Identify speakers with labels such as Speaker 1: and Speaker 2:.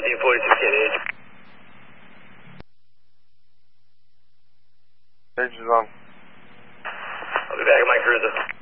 Speaker 1: 1746
Speaker 2: Stage is on.
Speaker 1: I'll be back at my cruiser.